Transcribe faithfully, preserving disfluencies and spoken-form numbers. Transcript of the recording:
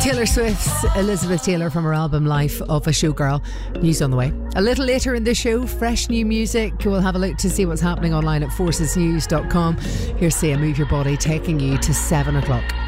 Taylor Swift's Elizabeth Taylor from her album Life of a Showgirl. News on the way. A little later in the show, fresh new music. We'll have a look to see what's happening online at forces news dot com. Here's Sia, Move Your Body, taking you to seven o'clock.